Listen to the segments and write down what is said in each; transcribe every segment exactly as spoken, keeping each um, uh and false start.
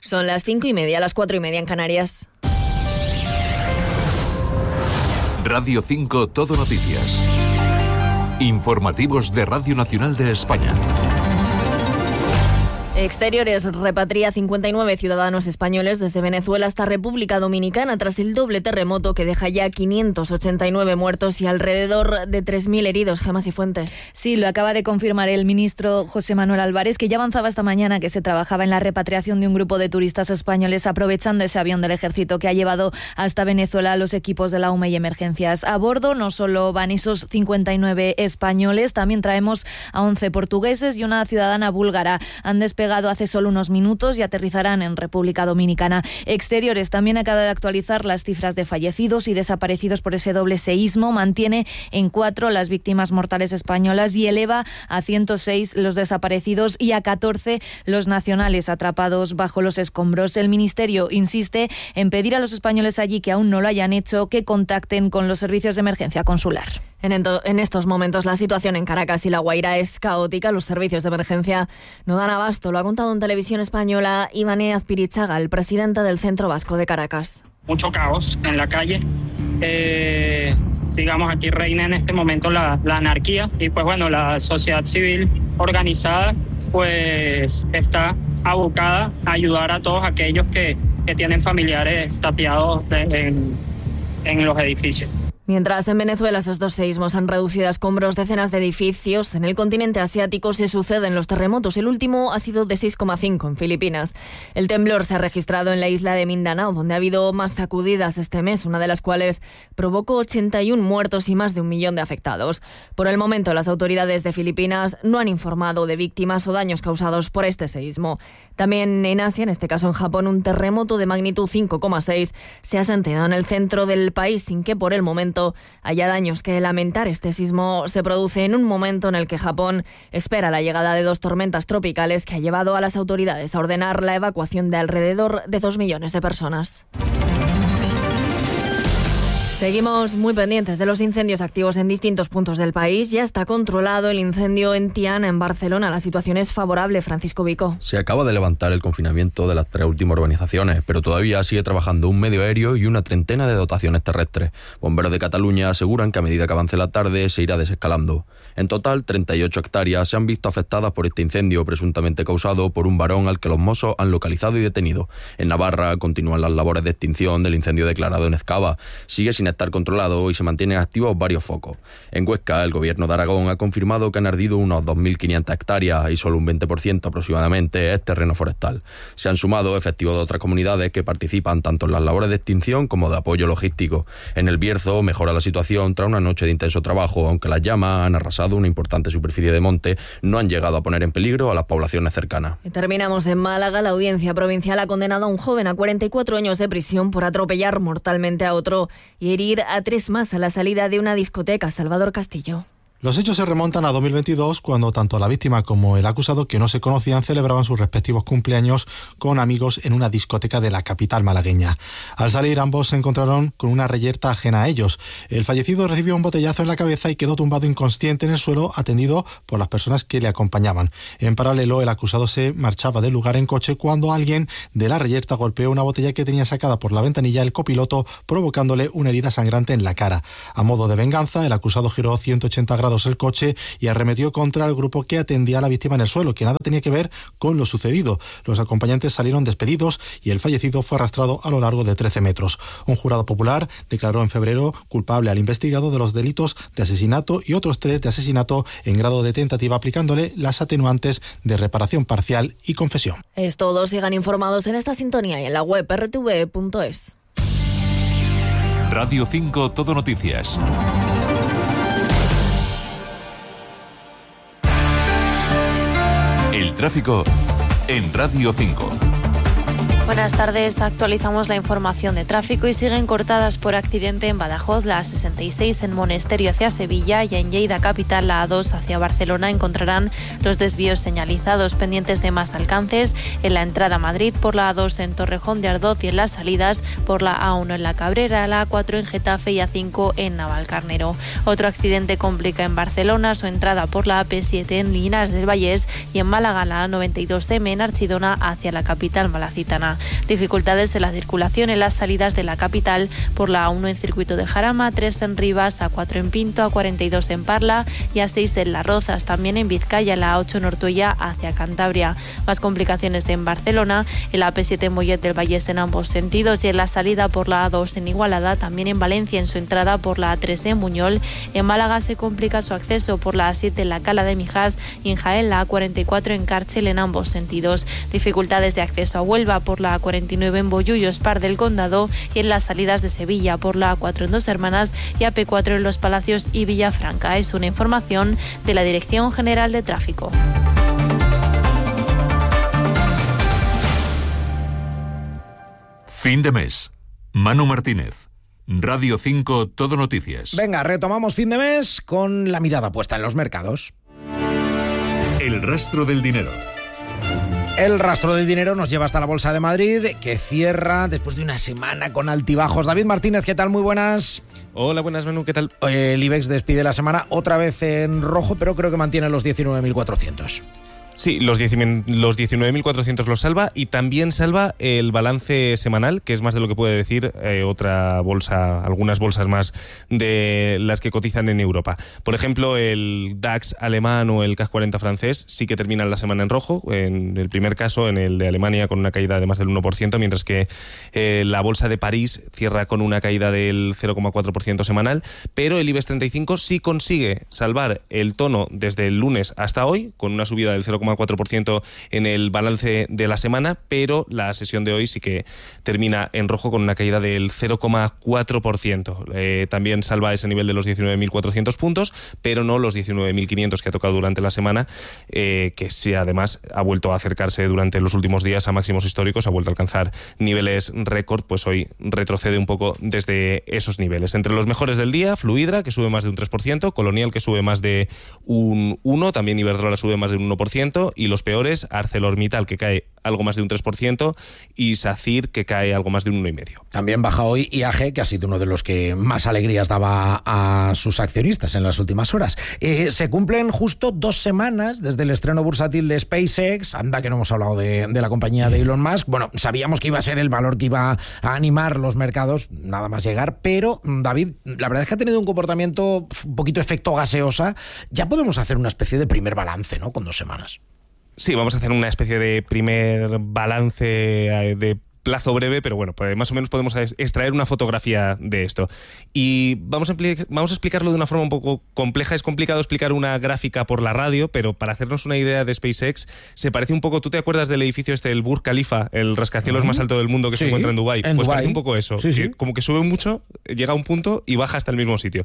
Son las cinco y media, las cuatro y media en Canarias. Radio cinco Todo Noticias. Informativos de Radio Nacional de España. Exteriores repatria cincuenta y nueve ciudadanos españoles desde Venezuela hasta República Dominicana tras el doble terremoto que deja ya quinientos ochenta y nueve muertos y alrededor de tres mil heridos. Gemas y Fuentes. Sí, lo acaba de confirmar el ministro José Manuel Álvarez, que ya avanzaba esta mañana que se trabajaba en la repatriación de un grupo de turistas españoles aprovechando ese avión del ejército que ha llevado hasta Venezuela a los equipos de la U M E y emergencias. A bordo no solo van esos cincuenta y nueve españoles, también traemos a once portugueses y una ciudadana búlgara. Han despegado hace solo unos minutos y aterrizarán en República Dominicana. Exteriores también acaba de actualizar las cifras de fallecidos y desaparecidos por ese doble seísmo. Mantiene en cuatro las víctimas mortales españolas y eleva a ciento seis los desaparecidos y a catorce los nacionales atrapados bajo los escombros. El Ministerio insiste en pedir a los españoles allí que aún no lo hayan hecho que contacten con los servicios de emergencia consular. En, ento- en estos momentos la situación en Caracas y La Guaira es caótica. Los servicios de emergencia no dan abasto. Lo ha contado en Televisión Española Ivane Azpirichaga, el presidente del Centro Vasco de Caracas. Mucho caos en la calle. Eh, digamos, aquí reina en este momento la, la anarquía y pues bueno, la sociedad civil organizada pues está abocada a ayudar a todos aquellos que, que tienen familiares tapiados de, en, en los edificios. Mientras en Venezuela esos dos seísmos han reducido a escombros decenas de edificios, en el continente asiático se suceden los terremotos. El último ha sido de seis coma cinco en Filipinas. El temblor se ha registrado en la isla de Mindanao, donde ha habido más sacudidas este mes, una de las cuales provocó ochenta y uno muertos y más de un millón de afectados. Por el momento, las autoridades de Filipinas no han informado de víctimas o daños causados por este seísmo. También en Asia, en este caso en Japón, un terremoto de magnitud cinco coma seis se ha sentido en el centro del país, sin que por el momento haya daños que lamentar. Este sismo se produce en un momento en el que Japón espera la llegada de dos tormentas tropicales que ha llevado a las autoridades a ordenar la evacuación de alrededor de dos millones de personas. Seguimos muy pendientes de los incendios activos en distintos puntos del país. Ya está controlado el incendio en Tiana, en Barcelona. La situación es favorable. Francisco Vico. Se acaba de levantar el confinamiento de las tres últimas urbanizaciones, pero todavía sigue trabajando un medio aéreo y una treintena de dotaciones terrestres. Bomberos de Cataluña aseguran que a medida que avance la tarde se irá desescalando. En total, treinta y ocho hectáreas se han visto afectadas por este incendio presuntamente causado por un varón al que los Mossos han localizado y detenido. En Navarra continúan las labores de extinción del incendio declarado en Ezcaba. Sigue sin estar controlado y se mantienen activos varios focos. En Huesca, el gobierno de Aragón ha confirmado que han ardido unos dos mil quinientas hectáreas y solo un veinte por ciento aproximadamente es terreno forestal. Se han sumado efectivos de otras comunidades que participan tanto en las labores de extinción como de apoyo logístico. En el Bierzo mejora la situación tras una noche de intenso trabajo, aunque las llamas han arrasado una importante superficie de monte, no han llegado a poner en peligro a las poblaciones cercanas. Y terminamos en Málaga. La audiencia provincial ha condenado a un joven a cuarenta y cuatro años de prisión por atropellar mortalmente a otro y herir a tres más a la salida de una discoteca. Salvador Castillo. Los hechos se remontan a dos mil veintidós, cuando tanto la víctima como el acusado, que no se conocían, celebraban sus respectivos cumpleaños con amigos en una discoteca de la capital malagueña. Al salir, ambos se encontraron con una reyerta ajena a ellos. El fallecido recibió un botellazo en la cabeza y quedó tumbado inconsciente en el suelo, atendido por las personas que le acompañaban. En paralelo, el acusado se marchaba del lugar en coche cuando alguien de la reyerta golpeó una botella que tenía sacada por la ventanilla el copiloto, provocándole una herida sangrante en la cara. A modo de venganza, el acusado giró ciento ochenta grados el coche y arremetió contra el grupo que atendía a la víctima en el suelo, que nada tenía que ver con lo sucedido. Los acompañantes salieron despedidos y el fallecido fue arrastrado a lo largo de trece metros. Un jurado popular declaró en febrero culpable al investigado de los delitos de asesinato y otros tres de asesinato en grado de tentativa, aplicándole las atenuantes de reparación parcial y confesión. Es todo. Sigan informados en esta sintonía y en la web erre te ve punto es. Radio cinco Todo Noticias. El tráfico en Radio cinco. Buenas tardes, actualizamos la información de tráfico y siguen cortadas por accidente en Badajoz la A sesenta y seis en Monesterio hacia Sevilla y en Lleida capital la A dos hacia Barcelona. Encontrarán los desvíos señalizados pendientes de más alcances en la entrada a Madrid por la A dos en Torrejón de Ardoz y en las salidas por la A uno en La Cabrera, la A cuatro en Getafe y A cinco en Navalcarnero. Otro accidente complica en Barcelona su entrada por la A P siete en Linares del Vallés y en Málaga la A noventa y dos eme en Archidona hacia la capital malacitana. Dificultades de la circulación en las salidas de la capital por la A uno en circuito de Jarama, A tres en Rivas, A cuatro en Pinto, A cuarenta y dos en Parla y A seis en Las Rozas. También en Vizcaya, la A ocho en Ortuella hacia Cantabria. Más complicaciones en Barcelona, el A P siete en Mollet del Vallés en ambos sentidos y en la salida por la A dos en Igualada. También en Valencia en su entrada por la A tres en Buñol. En Málaga se complica su acceso por la A siete en la Cala de Mijas y en Jaén la A cuarenta y cuatro en Cárchel en ambos sentidos. Dificultades de acceso a Huelva por la A cuarenta y nueve en Bollullo, Espar del Condado y en las salidas de Sevilla por la A cuatro en Dos Hermanas y A P cuatro en Los Palacios y Villafranca. Es una información de la Dirección General de Tráfico. Fin de mes. Manu Martínez. Radio cinco Todo Noticias. Venga, retomamos fin de mes con la mirada puesta en los mercados. El rastro del dinero. El rastro del dinero nos lleva hasta la Bolsa de Madrid, que cierra después de una semana con altibajos. David Martínez, ¿qué tal? Muy buenas. Hola, buenas, Manu, ¿qué tal? El IBEX despide la semana otra vez en rojo, pero creo que mantiene los diecinueve mil cuatrocientos. Sí, los diecinueve mil cuatrocientos los salva y también salva el balance semanal, que es más de lo que puede decir eh, otra bolsa, algunas bolsas más de las que cotizan en Europa. Por ejemplo, el DAX alemán o el C A C cuarenta francés sí que terminan la semana en rojo, en el primer caso, en el de Alemania, con una caída de más del uno por ciento, mientras que eh, la bolsa de París cierra con una caída del cero coma cuatro por ciento semanal, pero el IBEX treinta y cinco sí consigue salvar el tono desde el lunes hasta hoy, con una subida del cero coma cuatro por ciento en el balance de la semana, pero la sesión de hoy sí que termina en rojo con una caída del cero coma cuatro por ciento. Eh, también salva ese nivel de los diecinueve mil cuatrocientos puntos, pero no los diecinueve mil quinientos que ha tocado durante la semana, eh, que sí además ha vuelto a acercarse durante los últimos días a máximos históricos, ha vuelto a alcanzar niveles récord, pues hoy retrocede un poco desde esos niveles. Entre los mejores del día, Fluidra, que sube más de un tres por ciento, Colonial, que sube más de un uno por ciento, también Iberdrola sube más de un uno por ciento, y los peores, ArcelorMittal, que cae algo más de un tres por ciento, y SACIR, que cae algo más de un uno coma cinco por ciento. También baja hoy I A G, que ha sido uno de los que más alegrías daba a sus accionistas en las últimas horas. Eh, se cumplen justo dos semanas desde el estreno bursátil de SpaceX. Anda que no hemos hablado de, de la compañía de Elon Musk. Bueno, sabíamos que iba a ser el valor que iba a animar los mercados, nada más llegar, pero David, la verdad es que ha tenido un comportamiento un poquito efecto gaseosa. Ya podemos hacer una especie de primer balance, ¿no?, con dos semanas. Sí, vamos a hacer una especie de primer balance de plazo breve, pero bueno, pues más o menos podemos extraer una fotografía de esto. Y vamos a, vamos a explicarlo de una forma un poco compleja. Es complicado explicar una gráfica por la radio, pero para hacernos una idea de SpaceX, se parece un poco... ¿Tú te acuerdas del edificio este, el Burj Khalifa, el rascacielos uh-huh. más alto del mundo que sí, se encuentra en Dubái? En pues Dubái. Parece un poco eso. Sí, sí. Como que sube mucho, llega a un punto y baja hasta el mismo sitio.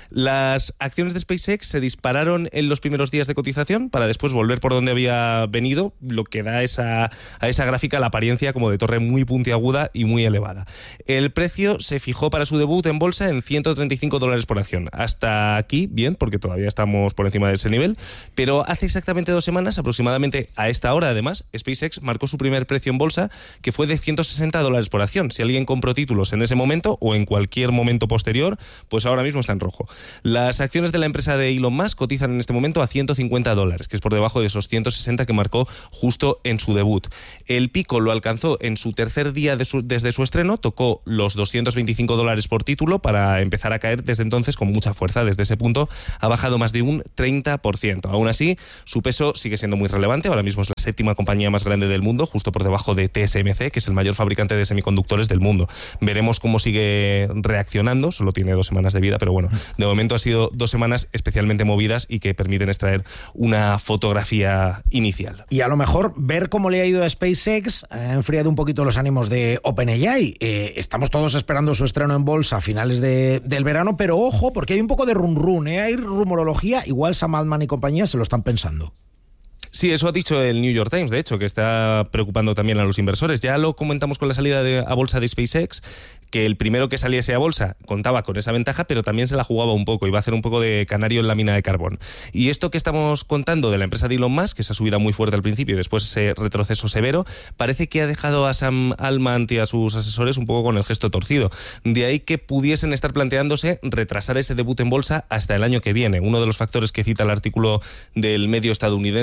Las acciones de SpaceX se dispararon en los primeros días de cotización para después volver por donde había venido, lo que da esa, a esa gráfica la apariencia como de torre muy puntiaguda y muy elevada. El precio se fijó para su debut en bolsa en ciento treinta y cinco dólares por acción. Hasta aquí, bien, porque todavía estamos por encima de ese nivel, pero hace exactamente dos semanas, aproximadamente a esta hora además, SpaceX marcó su primer precio en bolsa, que fue de ciento sesenta dólares por acción. Si alguien compró títulos en ese momento o en cualquier momento posterior, pues ahora mismo está en rojo. Las acciones de la empresa de Elon Musk cotizan en este momento a ciento cincuenta dólares, que es por debajo de esos ciento sesenta que marcó justo en su debut. El pico lo alcanzó en su tercer día de su, desde su estreno, tocó los doscientos veinticinco dólares por título para empezar a caer desde entonces con mucha fuerza. Desde ese punto ha bajado más de un treinta por ciento. Aún así, su peso sigue siendo muy relevante. Ahora mismo es la séptima compañía más grande del mundo, justo por debajo de T S M C, que es el mayor fabricante de semiconductores del mundo. Veremos cómo sigue reaccionando. Solo tiene dos semanas de vida, pero bueno, de momento ha sido dos semanas especialmente movidas y que permiten extraer una fotografía inicial. Y a lo mejor ver cómo le ha ido a SpaceX ha enfriado un poquito los ánimos de OpenAI. Eh, estamos todos esperando su estreno en bolsa a finales de, del verano, pero ojo, porque hay un poco de run run, ¿eh? Hay rumorología, igual Sam Altman y compañía se lo están pensando. Sí, eso ha dicho el New York Times, de hecho, que está preocupando también a los inversores. Ya lo comentamos con la salida de, a bolsa de SpaceX, que el primero que saliese a bolsa contaba con esa ventaja, pero también se la jugaba un poco, iba a hacer un poco de canario en la mina de carbón. Y esto que estamos contando de la empresa de Elon Musk, que esa subida muy fuerte al principio y después ese retroceso severo, parece que ha dejado a Sam Altman y a sus asesores un poco con el gesto torcido. De ahí que pudiesen estar planteándose retrasar ese debut en bolsa hasta el año que viene. Uno de los factores que cita el artículo del medio estadounidense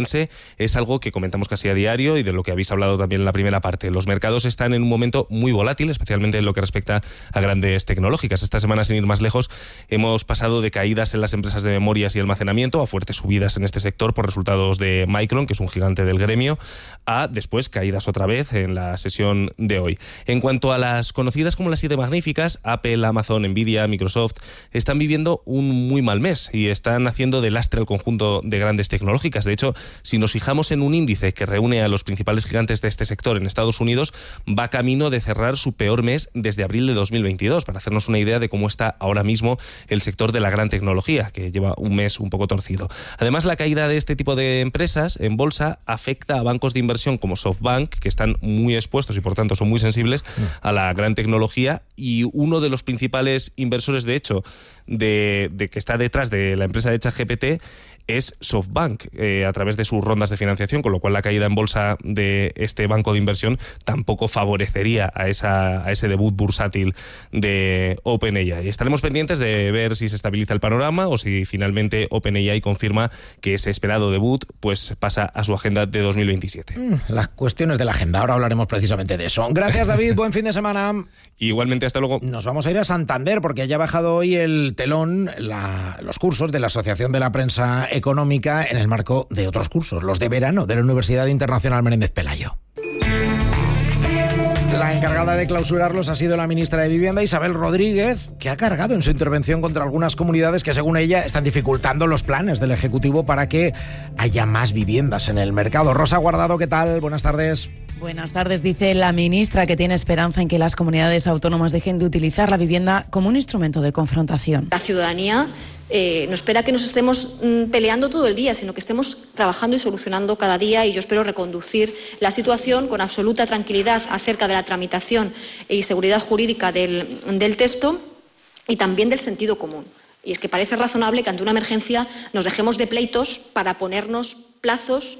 es algo que comentamos casi a diario y de lo que habéis hablado también en la primera parte. Los mercados están en un momento muy volátil, especialmente en lo que respecta a grandes tecnológicas. Esta semana, sin ir más lejos, hemos pasado de caídas en las empresas de memorias y almacenamiento a fuertes subidas en este sector por resultados de Micron, que es un gigante del gremio, a después caídas otra vez en la sesión de hoy. En cuanto a las conocidas como las siete magníficas, Apple, Amazon, Nvidia, Microsoft, están viviendo un muy mal mes y están haciendo de lastre al conjunto de grandes tecnológicas. De hecho, si nos fijamos en un índice que reúne a los principales gigantes de este sector en Estados Unidos, va camino de cerrar su peor mes desde abril de dos mil veintidós, para hacernos una idea de cómo está ahora mismo el sector de la gran tecnología, que lleva un mes un poco torcido. Además, la caída de este tipo de empresas en bolsa afecta a bancos de inversión como SoftBank, que están muy expuestos y por tanto son muy sensibles a la gran tecnología, y uno de los principales inversores, de hecho, de, de que está detrás de la empresa de ChatGPT es SoftBank, eh, a través de sus rondas de financiación, con lo cual la caída en bolsa de este banco de inversión tampoco favorecería a, esa, a ese debut bursátil de OpenAI. Estaremos pendientes de ver si se estabiliza el panorama o si finalmente OpenAI confirma que ese esperado debut pues pasa a su agenda de dos mil veintisiete. Mm, las cuestiones de la agenda, ahora hablaremos precisamente de eso. Gracias, David, buen fin de semana. Igualmente, hasta luego. Nos vamos a ir a Santander porque haya bajado hoy el telón la, los cursos de la Asociación de la Prensa Económica en el marco de otros cursos, los de verano de la Universidad Internacional Menéndez Pelayo. La encargada de clausurarlos ha sido la ministra de Vivienda, Isabel Rodríguez, que ha cargado en su intervención contra algunas comunidades que, según ella, están dificultando los planes del Ejecutivo para que haya más viviendas en el mercado. Rosa Guardado, ¿qué tal? Buenas tardes. Buenas tardes. Dice la ministra que tiene esperanza en que las comunidades autónomas dejen de utilizar la vivienda como un instrumento de confrontación. La ciudadanía eh, no espera que nos estemos mm, peleando todo el día, sino que estemos trabajando y solucionando cada día, y yo espero reconducir la situación con absoluta tranquilidad acerca de la tramitación y seguridad jurídica del, del texto y también del sentido común. Y es que parece razonable que ante una emergencia nos dejemos de pleitos para ponernos plazos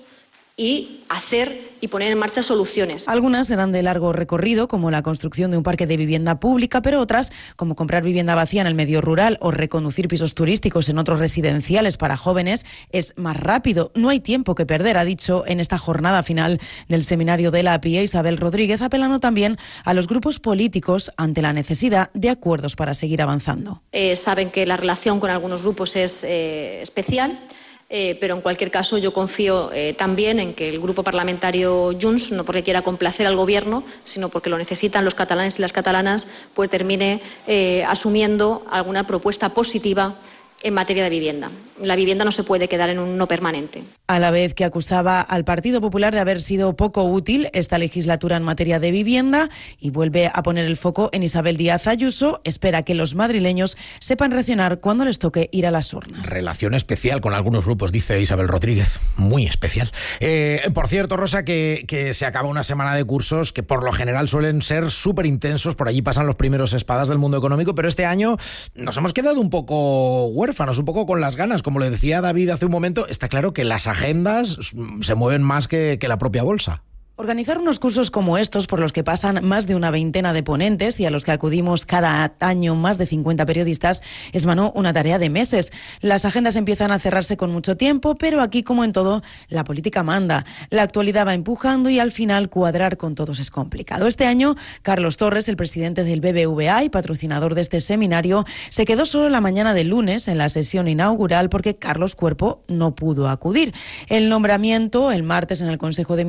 y hacer y poner en marcha soluciones. Algunas serán de largo recorrido, como la construcción de un parque de vivienda pública, pero otras, como comprar vivienda vacía en el medio rural o reconducir pisos turísticos en otros residenciales para jóvenes, es más rápido. No hay tiempo que perder, ha dicho en esta jornada final del seminario de la A P I A Isabel Rodríguez, apelando también a los grupos políticos ante la necesidad de acuerdos para seguir avanzando. Eh, saben que la relación con algunos grupos es eh, especial. Eh, pero en cualquier caso yo confío eh, también en que el grupo parlamentario Junts, no porque quiera complacer al gobierno, sino porque lo necesitan los catalanes y las catalanas, pues termine eh, asumiendo alguna propuesta positiva en materia de vivienda. La vivienda no se puede quedar en un no permanente. A la vez que acusaba al Partido Popular de haber sido poco útil esta legislatura en materia de vivienda, y vuelve a poner el foco en Isabel Díaz Ayuso, espera que los madrileños sepan reaccionar cuando les toque ir a las urnas. Relación especial con algunos grupos, dice Isabel Rodríguez. Muy especial. Eh, por cierto, Rosa, que, que se acaba una semana de cursos que por lo general suelen ser súper intensos. Por allí pasan los primeros espadas del mundo económico, pero este año nos hemos quedado un poco huérfanos, un poco con las ganas. Como le decía David hace un momento, está claro que las agendas se mueven más que, que la propia bolsa. Organizar unos cursos como estos, por los que pasan más de una veintena de ponentes y a los que acudimos cada año más de cincuenta periodistas, es, Manu, una tarea de meses. Las agendas empiezan a cerrarse con mucho tiempo, pero aquí, como en todo, la política manda. La actualidad va empujando y al final cuadrar con todos es complicado. Este año, Carlos Torres, el presidente del B B V A y patrocinador de este seminario, se quedó solo la mañana del lunes en la sesión inaugural porque Carlos Cuerpo no pudo acudir. El nombramiento el martes en el Consejo de